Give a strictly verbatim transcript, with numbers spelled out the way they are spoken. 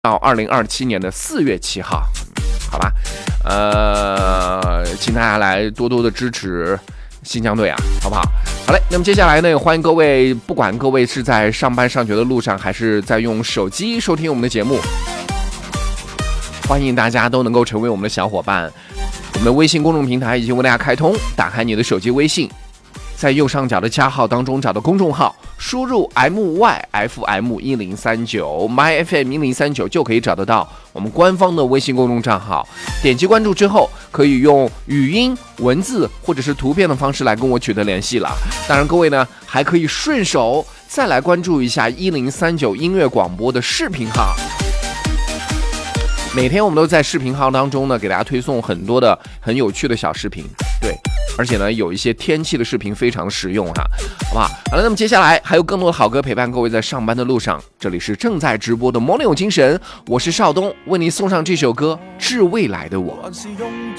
到二零二七年的四月七号，好吧，呃，请大家来多多的支持新疆队啊，好不好？好嘞，那么接下来呢，欢迎各位，不管各位是在上班上学的路上，还是在用手机收听我们的节目，欢迎大家都能够成为我们的小伙伴。我们的微信公众平台已经为大家开通，打开你的手机微信，在右上角的加号当中找到公众号，输入 M Y F M 一零三九 My F M 一零三九就可以找得到我们官方的微信公众账号。点击关注之后，可以用语音、文字或者是图片的方式来跟我取得联系了。当然，各位呢还可以顺手再来关注一下一零三九音乐广播的视频号。每天我们都在视频号当中呢，给大家推送很多的很有趣的小视频，对，而且呢有一些天气的视频非常实用哈，好不好？好了，那么接下来还有更多的好歌陪伴各位在上班的路上，这里是正在直播的魔力有精神，我是邵东，为您送上这首歌《致未来的我》。